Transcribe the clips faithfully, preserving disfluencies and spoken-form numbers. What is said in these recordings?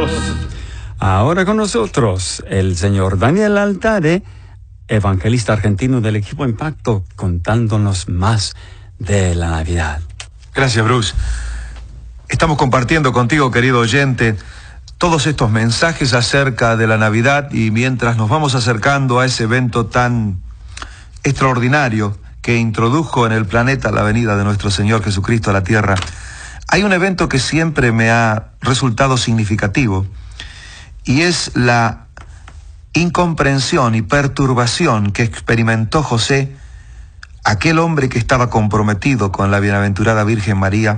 Dios. Ahora con nosotros el señor Daniel Altare, evangelista argentino del equipo Impacto, contándonos más de la Navidad. Gracias, Bruce. Estamos compartiendo contigo, querido oyente, todos estos mensajes acerca de la Navidad, y mientras nos vamos acercando a ese evento tan extraordinario que introdujo en el planeta la venida de nuestro Señor Jesucristo a la tierra, hay un evento que siempre me ha resultado significativo, y es la incomprensión y perturbación que experimentó José, aquel hombre que estaba comprometido con la bienaventurada Virgen María,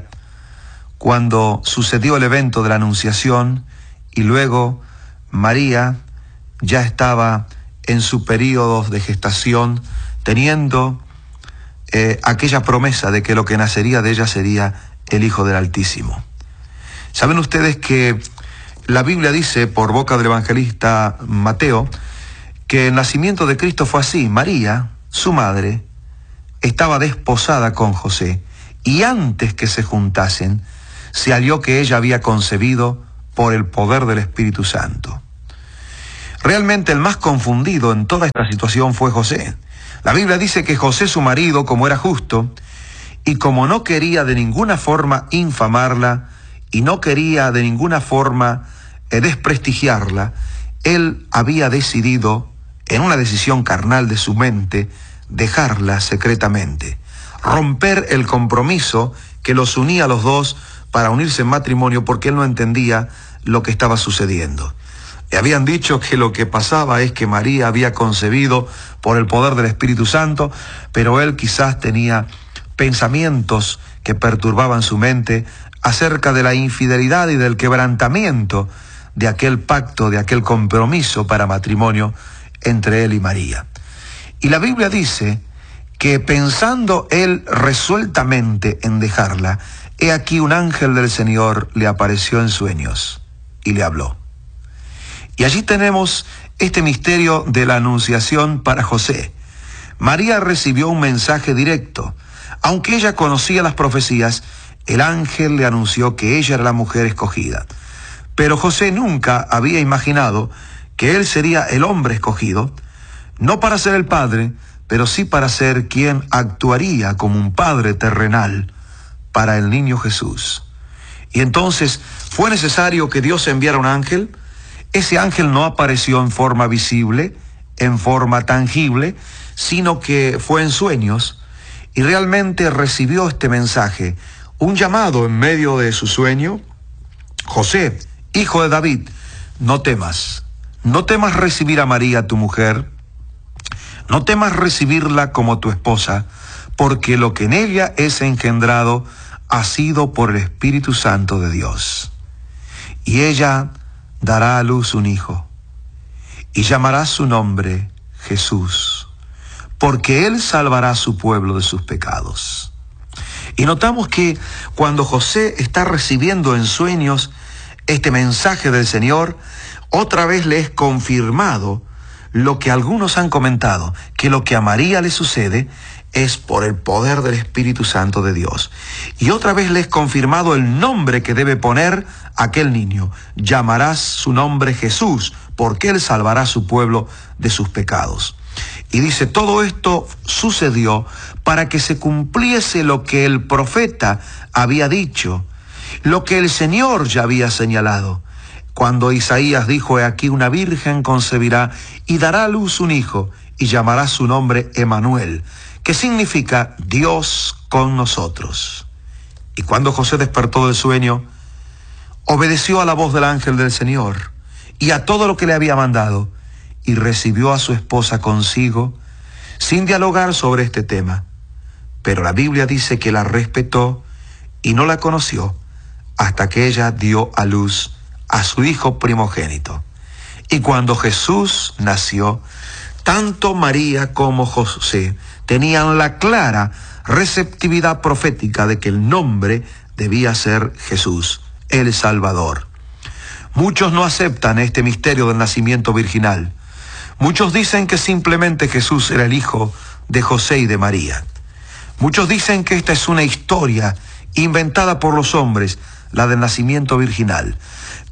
cuando sucedió el evento de la Anunciación y luego María ya estaba en su periodo de gestación, teniendo eh, aquella promesa de que lo que nacería de ella sería el Hijo del Altísimo. Saben ustedes que la Biblia dice, por boca del evangelista Mateo, que el nacimiento de Cristo fue así. María, su madre, estaba desposada con José, y antes que se juntasen, se halló que ella había concebido por el poder del Espíritu Santo. Realmente el más confundido en toda esta situación fue José. La Biblia dice que José, su marido, como era justo, y como no quería de ninguna forma infamarla, y no quería de ninguna forma eh, desprestigiarla, él había decidido, en una decisión carnal de su mente, dejarla secretamente, romper el compromiso que los unía a los dos para unirse en matrimonio, porque él no entendía lo que estaba sucediendo. Le habían dicho que lo que pasaba es que María había concebido por el poder del Espíritu Santo, pero él quizás tenía pensamientos que perturbaban su mente acerca de la infidelidad y del quebrantamiento de aquel pacto, de aquel compromiso para matrimonio entre él y María. Y la Biblia dice que pensando él resueltamente en dejarla, he aquí un ángel del Señor le apareció en sueños y le habló. Y allí tenemos este misterio de la anunciación para José. María recibió un mensaje directo. Aunque ella conocía las profecías, el ángel le anunció que ella era la mujer escogida. Pero José nunca había imaginado que él sería el hombre escogido, no para ser el padre, pero sí para ser quien actuaría como un padre terrenal para el niño Jesús. Y entonces fue necesario que Dios enviara un ángel. Ese ángel no apareció en forma visible, en forma tangible, sino que fue en sueños, y realmente recibió este mensaje, un llamado en medio de su sueño. José, hijo de David, no temas, no temas recibir a María, tu mujer, no temas recibirla como tu esposa, porque lo que en ella es engendrado ha sido por el Espíritu Santo de Dios. Y ella dará a luz un hijo, y llamará su nombre Jesús, porque él salvará a su pueblo de sus pecados. Y notamos que cuando José está recibiendo en sueños este mensaje del Señor, otra vez le es confirmado lo que algunos han comentado, que lo que a María le sucede es por el poder del Espíritu Santo de Dios. Y otra vez le es confirmado el nombre que debe poner aquel niño. Llamarás su nombre Jesús, porque él salvará a su pueblo de sus pecados. Y dice, todo esto sucedió para que se cumpliese lo que el profeta había dicho, lo que el Señor ya había señalado. Cuando Isaías dijo, he aquí una virgen concebirá y dará a luz un hijo, y llamará su nombre Emanuel, que significa Dios con nosotros. Y cuando José despertó del sueño, obedeció a la voz del ángel del Señor y a todo lo que le había mandado, y recibió a su esposa consigo, sin dialogar sobre este tema. Pero la Biblia dice que la respetó y no la conoció hasta que ella dio a luz a su hijo primogénito. Y cuando Jesús nació, tanto María como José tenían la clara receptividad profética de que el nombre debía ser Jesús, el Salvador. Muchos no aceptan este misterio del nacimiento virginal. Muchos dicen que simplemente Jesús era el hijo de José y de María. Muchos dicen que esta es una historia inventada por los hombres, la del nacimiento virginal.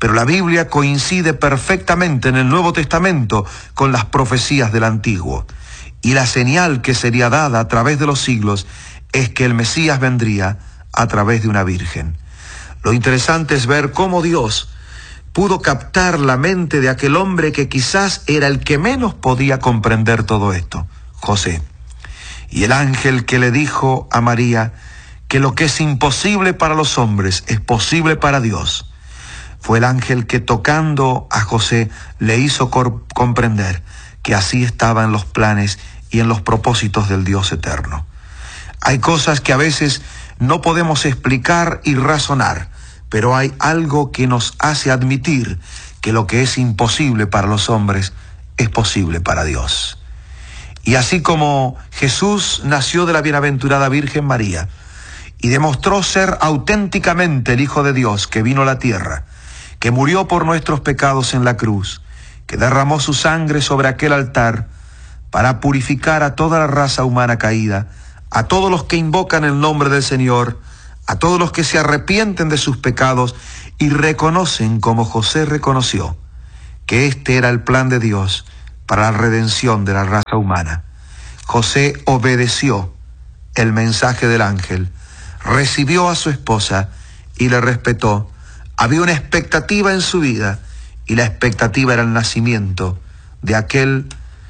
pero la Biblia coincide perfectamente en el Nuevo Testamento con las profecías del Antiguo. Y la señal que sería dada a través de los siglos es que el Mesías vendría a través de una virgen. Lo interesante es ver cómo Dios pudo captar la mente de aquel hombre que quizás era el que menos podía comprender todo esto, José. Y el ángel que le dijo a María que lo que es imposible para los hombres es posible para Dios, fue el ángel que, tocando a José, le hizo cor- comprender que así estaba en los planes y en los propósitos del Dios eterno. Hay cosas que a veces no podemos explicar y razonar, pero hay algo que nos hace admitir que lo que es imposible para los hombres es posible para Dios. Y así como Jesús nació de la bienaventurada Virgen María y demostró ser auténticamente el Hijo de Dios que vino a la tierra, que murió por nuestros pecados en la cruz, que derramó su sangre sobre aquel altar para purificar a toda la raza humana caída, a todos los que invocan el nombre del Señor, a todos los que se arrepienten de sus pecados y reconocen, como José reconoció, que este era el plan de Dios para la redención de la raza humana. José obedeció el mensaje del ángel, recibió a su esposa y le respetó. Había una expectativa en su vida y la expectativa era el nacimiento de aquel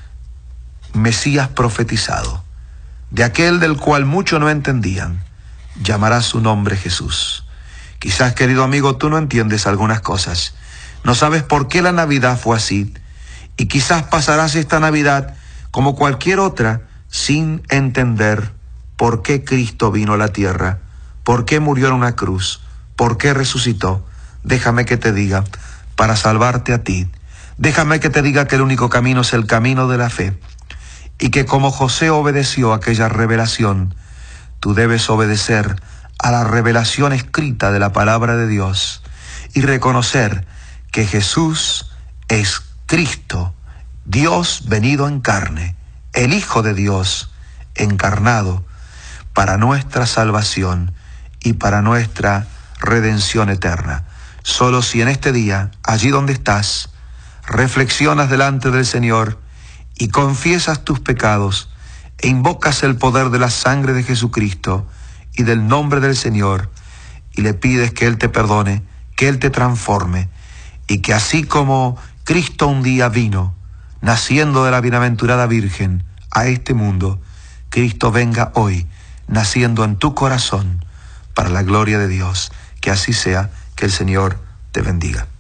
Mesías profetizado, de aquel del cual muchos no entendían. Llamará su nombre Jesús. Quizás, querido amigo, tú no entiendes algunas cosas. No sabes por qué la Navidad fue así. Y quizás pasarás esta Navidad como cualquier otra sin entender por qué Cristo vino a la tierra, por qué murió en una cruz, por qué resucitó. Déjame que te diga, para salvarte a ti. Déjame que te diga que el único camino es el camino de la fe. Y que como José obedeció a aquella revelación, tú debes obedecer a la revelación escrita de la palabra de Dios y reconocer que Jesús es Cristo, Dios venido en carne, el Hijo de Dios encarnado para nuestra salvación y para nuestra redención eterna. Solo si en este día, allí donde estás, reflexionas delante del Señor y confiesas tus pecados e invocas el poder de la sangre de Jesucristo y del nombre del Señor y le pides que Él te perdone, que Él te transforme y que así como Cristo un día vino, naciendo de la bienaventurada Virgen a este mundo, Cristo venga hoy, naciendo en tu corazón para la gloria de Dios. Que así sea, que el Señor te bendiga.